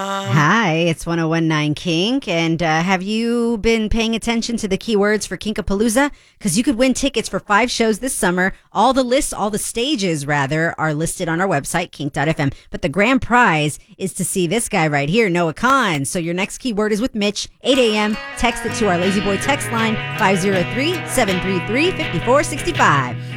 Hi, it's 1019 Kink. And have you been paying attention to the keywords for Kinkapalooza? Because you could win tickets for 5 shows this summer. All the stages, rather, are listed on our website, kink.fm. But the grand prize is to see this guy right here, Noah Khan. So your next keyword is with Mitch, 8 a.m. Text it to our Lazy Boy text line, 503-733-5465.